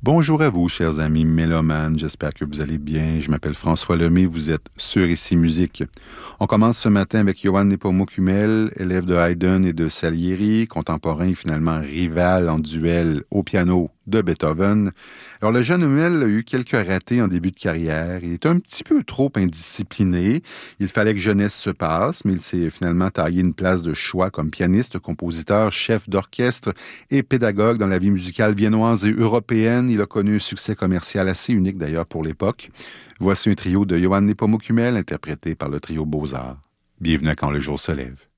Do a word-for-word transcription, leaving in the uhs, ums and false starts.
Bonjour à vous, chers amis mélomanes. J'espère que vous allez bien. Je m'appelle François Lemay. Vous êtes sur Ici Musique. On commence ce matin avec Johann Nepomuk Hummel, élève de Haydn et de Salieri, contemporain et finalement rival en duel au piano de Beethoven. Alors, le jeune Hummel a eu quelques ratés en début de carrière. Il était un petit peu trop indiscipliné. Il fallait que jeunesse se passe, mais il s'est finalement taillé une place de choix comme pianiste, compositeur, chef d'orchestre et pédagogue dans la vie musicale viennoise et européenne. Il a connu un succès commercial assez unique d'ailleurs pour l'époque. Voici un trio de Johann Nepomuk Hummel interprété par le trio Beaux-Arts. Bienvenue à Quand le jour se lève.